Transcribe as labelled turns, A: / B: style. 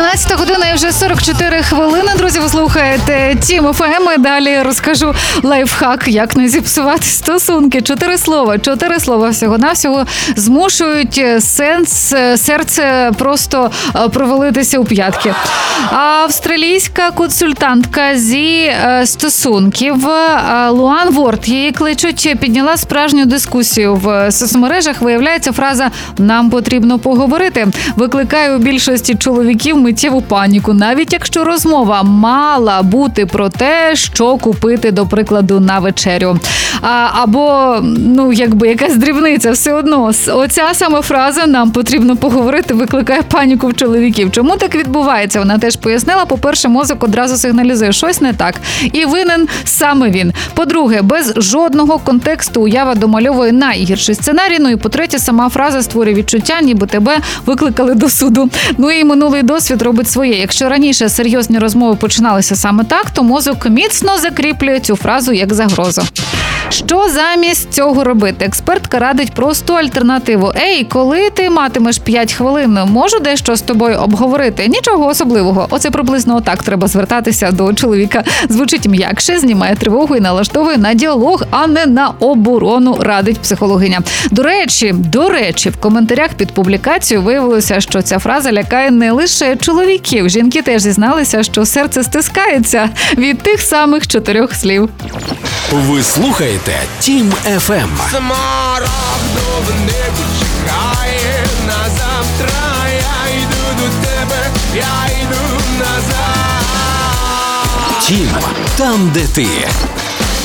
A: 11 година і вже 44 хвилини. Друзі, ви слухаєте Тім ФМ. Далі розкажу лайфхак, як не зіпсувати стосунки. 4 слова всього-навсього змушують серце просто провалитися у п'ятки. Австралійська консультантка зі стосунків Луан Ворд, її кличуть, підняла справжню дискусію в соцмережах. Виявляється, фраза «нам потрібно поговорити» викликає у більшості чоловіків миттєву паніку, навіть якщо розмова мала бути про те, що купити, до прикладу, на вечерю. Або, якась дрібниця, все одно. Оця саме фраза «нам потрібно поговорити» викликає паніку в чоловіків. Чому так відбувається? Вона теж пояснила. По-перше, мозок одразу сигналізує, щось не так. І винен саме він. По-друге, без жодного контексту уява домальовує найгірший сценарій. І по-третє, сама фраза створює відчуття, ніби тебе викликали до суду. І минулий досвід робить своє. Якщо раніше серйозні розмови починалися саме так, то мозок міцно закріплює цю фразу як загрозу. Що замість цього робити? Експертка радить просту альтернативу. Ей, коли ти матимеш 5 хвилин, можу дещо з тобою обговорити? Нічого особливого. Оце приблизно отак треба звертатися до чоловіка. Звучить м'якше, знімає тривогу і налаштовує на діалог, а не на оборону, радить психологиня. До речі, в коментарях під публікацією виявилося, що ця фраза лякає не лише чоловіків. Жінки теж зізналися, що серце стискається від тих самих 4 слів.
B: Ви слухаєте Тім ФМ.
C: Смарагдове небо чекає на завтра. Я йду до тебе, я йду назад.
B: Тім, там де ти.